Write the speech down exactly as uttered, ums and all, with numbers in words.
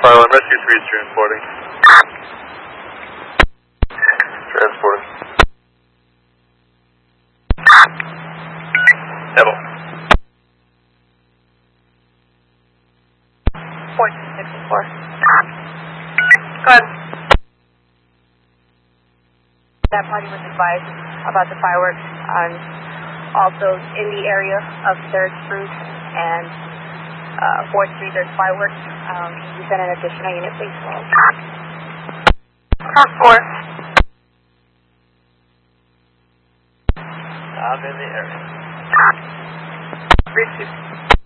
Pilot, Rescue three is transporting. Transporting. Edel. fourteen sixty-four. Go ahead. That party was advised about the fireworks and also in the area of third Fruit and uh, fourth Street there's fireworks. Um, can you send an additional unit please? Cross four. I'm in the area. Three two.